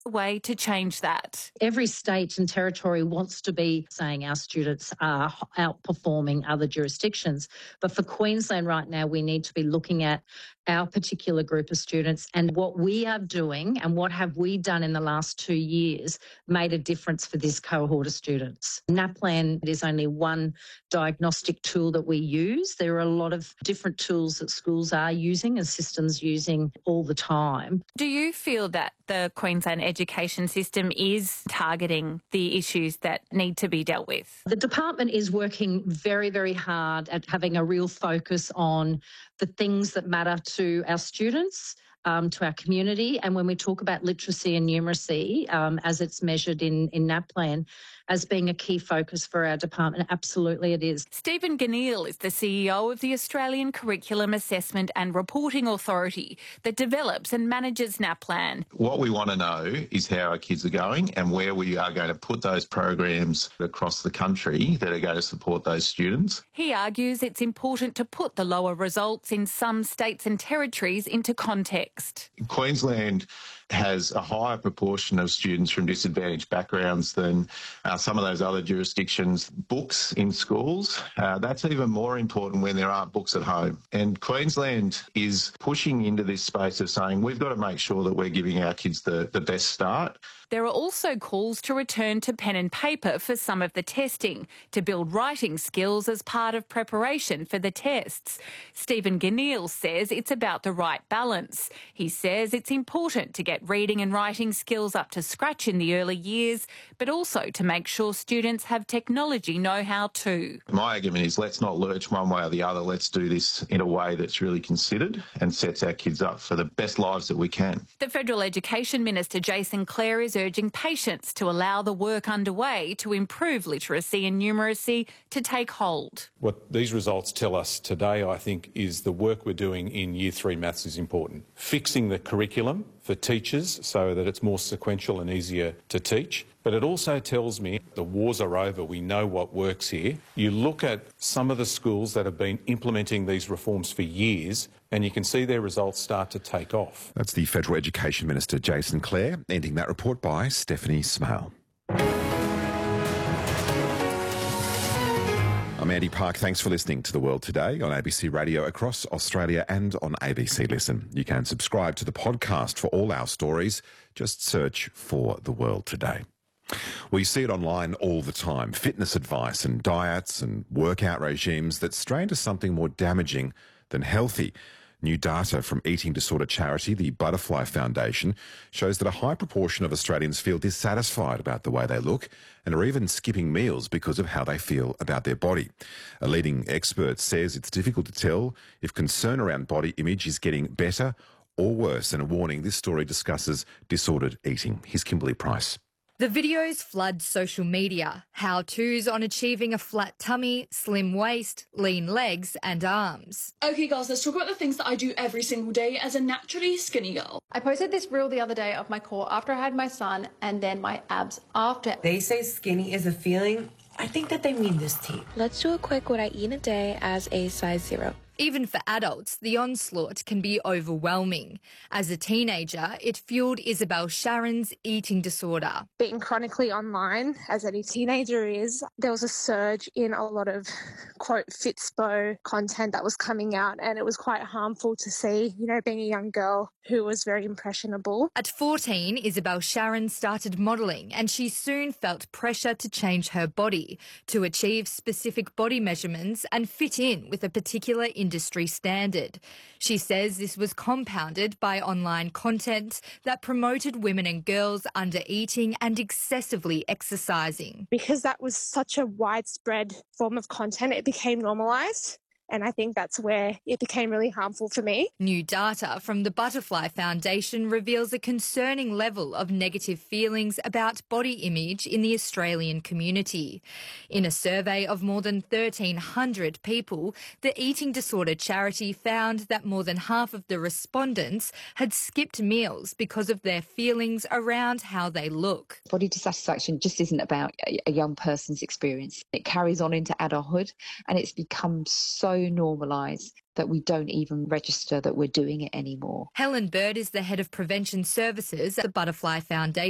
way to change that? Every state and territory wants to be saying our students are outperforming other jurisdictions. But for Queensland right now, we need to be looking at our particular group of students and what we are doing and what have we done in the last 2 years made a difference for this cohort of students. NAPLAN is only one diagnostic tool that we use. There are a lot of different tools that schools are using and systems using all the time. Do you feel that the Queensland education system is targeting the issues that need to be dealt with? The department is working very, very hard at having a real focus on the things that matter to our students, to our community. And when we talk about literacy and numeracy, as it's measured in NAPLAN, as being a key focus for our department, absolutely it is. Stephen Ganneil is the CEO of the Australian Curriculum Assessment and Reporting Authority that develops and manages NAPLAN. What we want to know is how our kids are going and where we are going to put those programs across the country that are going to support those students. He argues it's important to put the lower results in some states and territories into context. Queensland has a higher proportion of students from disadvantaged backgrounds than some of those other jurisdictions. Books in schools, that's even more important when there aren't books at home. And Queensland is pushing into this space of saying we've got to make sure that we're giving our kids the best start. There are also calls to return to pen and paper for some of the testing, to build writing skills as part of preparation for the tests. Stephen Ganneil says it's about the right balance. He says it's important to get reading and writing skills up to scratch in the early years, but also to make sure students have technology know-how too. My argument is let's not lurch one way or the other. Let's do this in a way that's really considered and sets our kids up for the best lives that we can. The Federal Education Minister, Jason Clare, is urging patience to allow the work underway to improve literacy and numeracy to take hold. What these results tell us today, I think, is the work we're doing in Year 3 maths is important. Fixing the curriculum for teachers so that it's more sequential and easier to teach. But it also tells me the wars are over, we know what works here. You look at some of the schools that have been implementing these reforms for years and you can see their results start to take off. That's the Federal Education Minister, Jason Clare, ending that report by Stephanie Smale. I'm Andy Park. Thanks for listening to The World Today on ABC Radio across Australia and on ABC Listen. You can subscribe to the podcast for all our stories. Just search for The World Today. We see it online all the time. Fitness advice and diets and workout regimes that stray into something more damaging than healthy. New data from eating disorder charity, the Butterfly Foundation, shows that a high proportion of Australians feel dissatisfied about the way they look and are even skipping meals because of how they feel about their body. A leading expert says it's difficult to tell if concern around body image is getting better or worse. And a warning, this story discusses disordered eating. Here's Kimberly Price. The videos flood social media. How-tos on achieving a flat tummy, slim waist, lean legs and arms. Okay girls, let's talk about the things that I do every single day as a naturally skinny girl. I posted this reel the other day of my core after I had my son and then my abs after. They say skinny is a feeling. I think that they mean this tea. Let's do a quick what I eat in a day as a size 0. Even for adults, the onslaught can be overwhelming. As a teenager, it fueled Isabel Sharon's eating disorder. Being chronically online, as any teenager is, there was a surge in a lot of, quote, Fitspo content that was coming out, and it was quite harmful to see, being a young girl who was very impressionable. At 14, Isabel Sharon started modelling, and she soon felt pressure to change her body, to achieve specific body measurements and fit in with a particular industry standard. She says this was compounded by online content that promoted women and girls under eating and excessively exercising. Because that was such a widespread form of content, it became normalised. And I think that's where it became really harmful for me. New data from the Butterfly Foundation reveals a concerning level of negative feelings about body image in the Australian community. In a survey of more than 1,300 people, the eating disorder charity found that more than half of the respondents had skipped meals because of their feelings around how they look. Body dissatisfaction just isn't about a young person's experience. It carries on into adulthood, and it's become so normalised that we don't even register that we're doing it anymore. Helen Bird is the head of prevention services at the Butterfly Foundation.